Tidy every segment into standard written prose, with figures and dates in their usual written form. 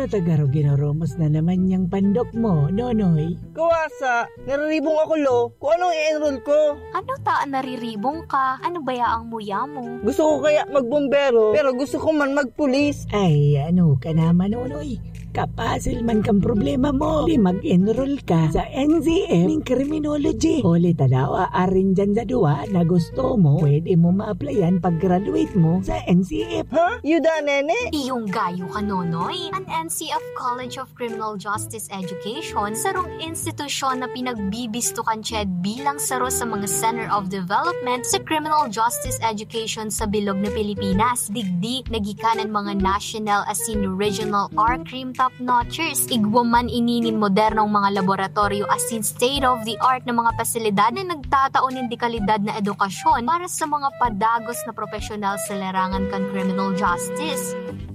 Ano tagaro ginaromos na naman yung pandok mo, Nonoy? Kawasa, nariribong ako lo. Kung anong i-enroll ko. Ano taan nariribong ka? Ano bayaang muya mo? Gusto ko kaya magbombero, pero gusto ko man magpulis. Ay, ano ka naman, Nonoy? Kapasil man kang problema mo. Di mag-enroll ka sa NCF ng Criminology. Huli talawa arin dyan sa duwa na gusto mo, pwede mo ma-applyan pag-graduate mo sa NCF. Ha? Yuda, nene? Iyong gayo ka, Nonoy. Ang NCF College of Criminal Justice Education, sarong institusyon na pinagbibistukan siya bilang saro sa mga Center of Development sa Criminal Justice Education sa bilog na Pilipinas. Digdi, nagikanan mga national as in regional or crime top-notchers. Igwaman ininin modernong mga laboratorio as in state-of-the-art na mga pasilidad na nagtataon ng dekalidad na edukasyon para sa mga padagos na profesional sa larangan kan criminal justice.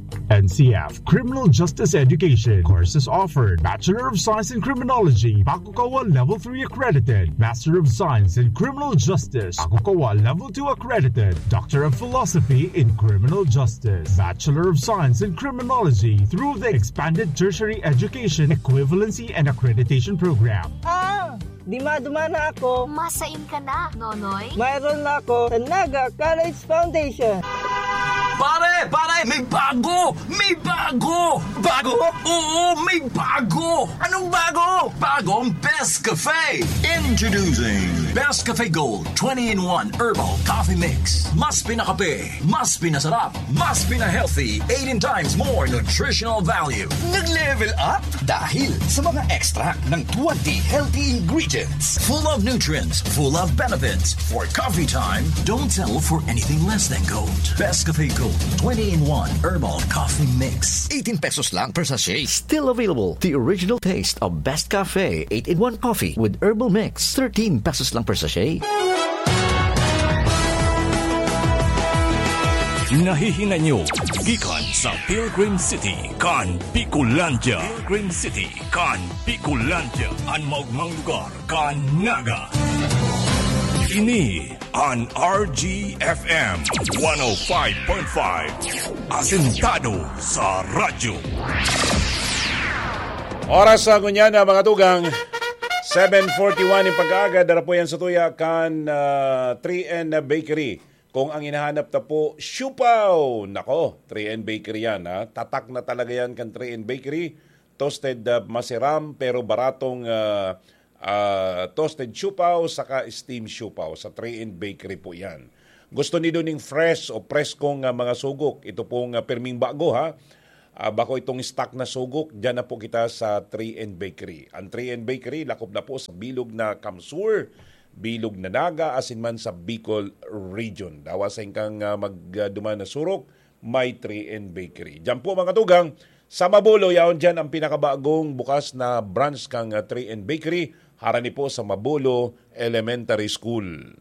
NCF Criminal Justice Education courses offered: Bachelor of Science in Criminology, Bakukawa Level 3 accredited; Master of Science in Criminal Justice, Bakukawa Level 2 accredited; Doctor of Philosophy in Criminal Justice, Bachelor of Science in Criminology through the Expanded Tertiary Education Equivalency and Accreditation Program. Di maduma na ako. Masain ka na, Nonoy. Mayroon na ako sa Naga College Foundation. Pare! May bago! May bago! Bago? Oo, may bago! Anong bago? Bagong Best Cafe! Introducing Best Cafe Gold 20-in-1 Herbal Coffee Mix. Mas pinakape, mas pinasarap, mas pina-healthy, 18 times more nutritional value. Nag-level up dahil sa mga extract ng 20 healthy ingredients. Full of nutrients, full of benefits. For coffee time, don't settle for anything less than gold. Best Cafe Gold 20-in-1 Herbal Coffee Mix. 18 pesos lang per sachet. Still available. The original taste of Best Cafe 8-in-1 coffee with herbal mix. 13 pesos lang per sachet. Nahihinga nyo gikan sa Pilgrim City kan Picolandia. Pilgrim City kan Picolandia. Ang maugmang lugar kan Naga. Ini an RGFM 105.5. Asentado sa radyo. Oras sa ngunya na mga tugang 7:41 yung pag-aaga. Dara po yan sa tuya kan 3N Bakery. Kung ang hinahanap na po, siupaw! Nako, 3N Bakery yan. Ha? Tatak na talaga yan kan 3N Bakery. Toasted masiram pero baratong toasted siupaw saka steam siupaw. Sa 3N Bakery po yan. Gusto niyo ning fresh o preskong mga sugok. Ito pong perming bago ha. Bako itong stock na sugok, dyan na po kita sa 3N Bakery. Ang 3N Bakery, lakop na po sa bilog na Kamsur, bilog na Naga, asin man sa Bicol Region. Dawa sa ingkang magduman na surok, may 3N Bakery. Diyan po mga tugang, sa Mabulo, yaon dyan ang pinakabagong bukas na branch kang 3N Bakery, harani po sa Mabulo Elementary School.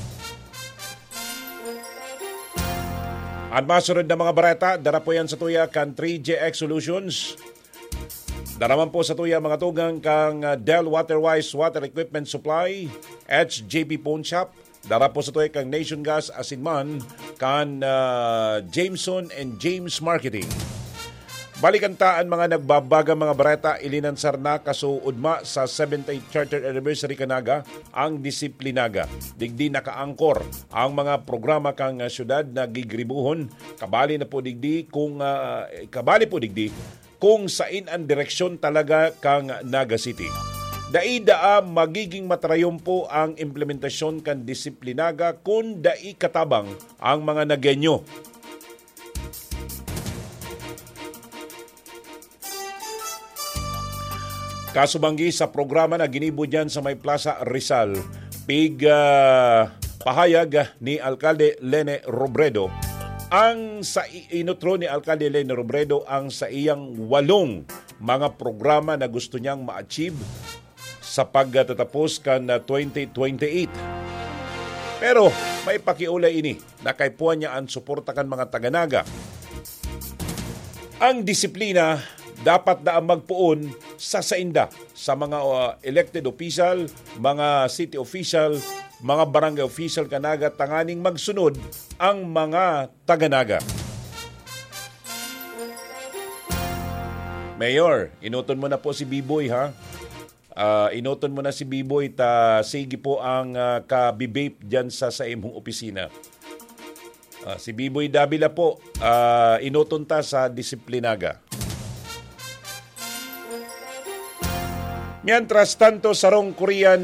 At masunod na mga barata, dara po yan sa tuya kan 3JX Solutions. Daraman po sa tuya mga tugang kang Del Waterwise Water Equipment Supply, HJP Pawn Shop. Dara po sa tuya kang Nation Gas Asinman, kan Jameson and James Marketing. Balikantaan mga nagbabaga mga barata, ilinansar na kasuudma sa 78th Charter Anniversary kanaga ang Disiplinaga. Digdi nakaangkor ang mga programa kang syudad na gigribuhon. Kabali po digdi kung sain ang direksyon talaga kang Naga City. Dai-daa magiging matrayumpo ang implementasyon kan Disiplinaga kung dai katabang ang mga Nagenyo. Kasubanggi sa programa na ginibo dyan sa May Plaza Rizal, pahayag ni Alkalde Lene Robredo, ang sa inutro ni Alkalde Lene Robredo ang sa iyang 8 mga programa na gusto niyang ma-achieve sa pagtatapos kan 2028. Pero may pakiulay ini na kaypuan niya ang suporta kan mga taga-Naga. Ang disiplina dapat na magpuon sa sainda sa mga elected official, mga city official, mga barangay official kanaga tanganing magsunod ang mga taga-Naga. Mayor, inuton mo na po si B-Boy, ha? Inuton mo na si B-Boy ta sige po ang ka-bibape dyan sa imong opisina. Si B-Boy Davila po, inuton ta sa disiplinaga. Mientras tanto, sarong Korean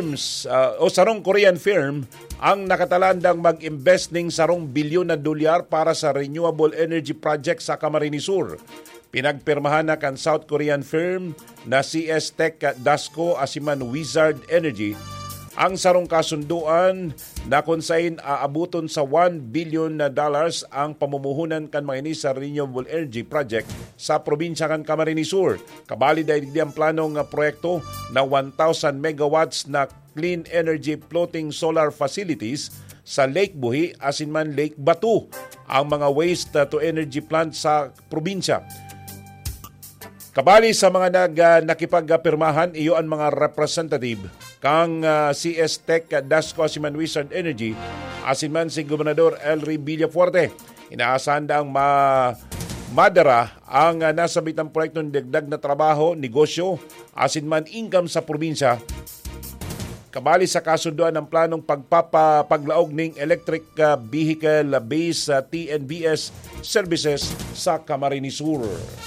firm ang nakatalandang mag-invest ng sarong bilyon na dolyar para sa renewable energy project sa Camarines Sur. Pinagpirmahan na kan South Korean firm na CS Tech Dasco asiman Wizard Energy ang sarong kasunduan na kung saan aabuton sa $1 billion ang pamumuhunan kan mga sa renewable energy project sa probinsya kan Camarines Sur. Kabali dahil ang planong proyekto na 1,000 megawatts na clean energy floating solar facilities sa Lake Buhi asinman Lake Batu, ang mga waste to energy plant sa probinsya. Kabali sa mga nakipagpirmahan, iyo ang mga representative kang CS Tech Dasco asiman Wizard Energy asiman si Gobernador Elry Villafuerte. Inaasahan daang madara ang nasabitang proyekto ng dagdag na trabaho, negosyo asinman income sa probinsya. Kabali sa kasunduan ng planong paglaog ng electric vehicle-based TNBS services sa Camarines Sur.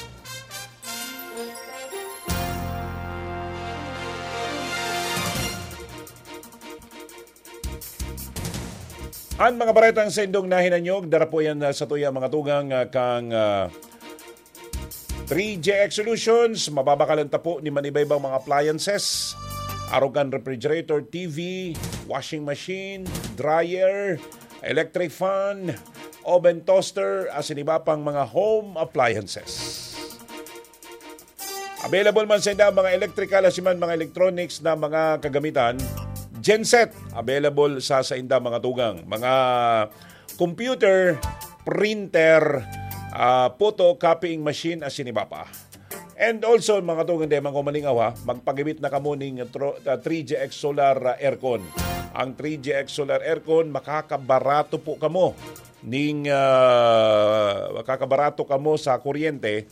Ang mga baretang sa indong nahinanyog, dara po yan sa tuya mga tugang kang 3JX Solutions. Mababakalanta po ni manibaybang mga appliances, arugan refrigerator, TV, washing machine, dryer, electric fan, oven toaster, asin iba pang mga home appliances. Available man sa inda mga electrical asiman mga electronics na mga kagamitan. Genset, available sa inda mga tugang. Mga computer, printer, photocopying machine asin iba pa. And also mga tugang de mga kumalingaw magpagibit na kamo ning 3JX Solar Aircon. Ang 3JX Solar Aircon makakabarato po kamo ning makakabarato kamo sa kuryente.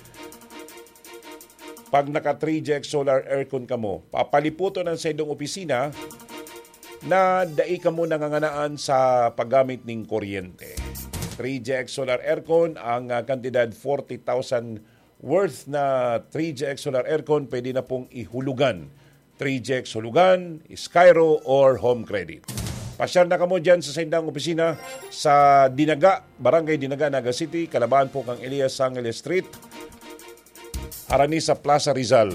Pag naka 3JX Solar Aircon kamo, papaliputon ang sa idong opisina na dai kamo nanganganaan sa paggamit ng kuryente. 3JX Solar Aircon, ang kantidad 40,000 worth na 3JX Solar Aircon, pwede na pong ihulugan. 3JX Hulugan, Skyro, or Home Credit. Pasyar na kamo dyan sa sindang opisina sa Dinaga, Barangay Dinaga, Naga City, Kalabahan po kang Elias Sangale Street, Arani sa Plaza Rizal.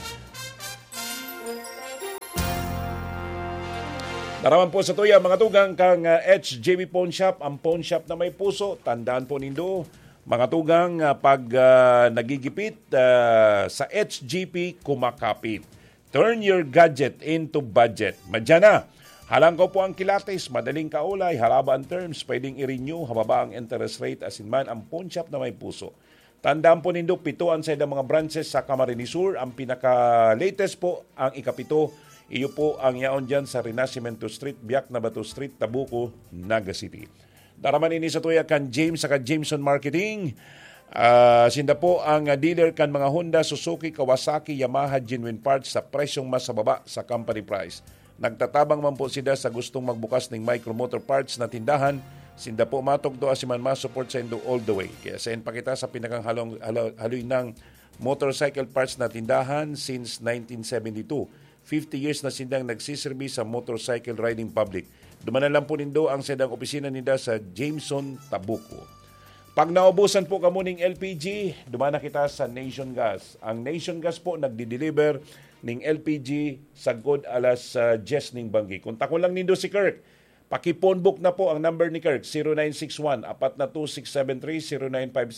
Naraman po sa tuya mga tugang kang HJB Pawn Shop, ang pawn shop na may puso. Tandaan po nindo mga tugang pag nagigipit sa HGP kumakapit. Turn your gadget into budget. Madyan na. Halang ko po ang kilates, madaling kaulay, haraba ang terms, pwedeng i-renew, hababa ang interest rate, asinman ang pawn shop na may puso. Tandaan po nindo, 7 sa mga branches sa Camarines Sur. Ang pinaka-latest po, ang ikapito, iyo po ang yaon dyan sa Renacimiento Street, Biak na Bato Street, Tabuco, Naga City. Daraman ini sa tuya kan James sa Jameson Marketing. Sinda po ang dealer kan mga Honda, Suzuki, Kawasaki, Yamaha, genuine parts sa presyong mas sababa sa company price. Nagtatabang man po sila sa gustong magbukas ng micromotor parts na tindahan. Sinda po matok do asiman ma-support sa indo all the way. Kaya sa pakita sa pinakang haloy ng motorcycle parts na tindahan since 1972. 50 years na sindang nagsiservice sa motorcycle riding public. Dumanan lang po nindo ang sindang opisina nila sa Jameson, Tabuco. Pag naubusan po kamo ng LPG, dumana kita sa Nation Gas. Ang Nation Gas po nagdi-deliver ng LPG sa God alas 10 ning banggi. Kontak ko lang nindo si Kirk. Paki-phone book na po ang number ni Kirk, 0961-42673,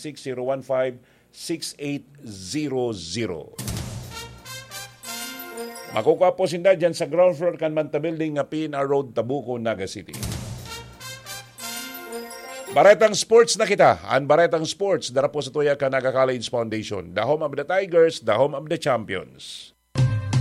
0956-015-6800. Makukuha po sinda dyan sa ground floor kan Manta Building nga PNR Road, Tabuco, Naga City. Baretang Sports na kita. Ang Baretang Sports, dara po sa tuya ka Naga College Foundation. The home of the Tigers, the home of the champions.